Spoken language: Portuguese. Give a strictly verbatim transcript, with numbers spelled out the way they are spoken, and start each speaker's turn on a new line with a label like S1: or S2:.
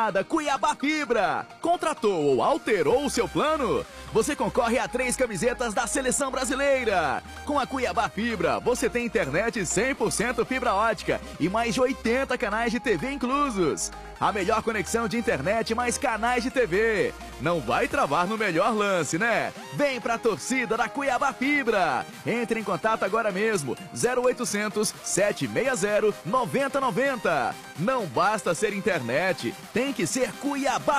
S1: Da Cuiabá Fibra. Contratou ou alterou o seu plano? Você concorre a três camisetas da Seleção Brasileira. Com a Cuiabá Fibra, você tem internet cem por cento fibra ótica e mais de oitenta canais de T V inclusos. A melhor conexão de internet mais canais de T V. Não vai travar no melhor lance, né? Vem pra torcida da Cuiabá Fibra. Entre em contato agora mesmo. zero oitocentos, sete seis zero, nove zero nove zero. Não basta ser internet, tem que ser Cuiabá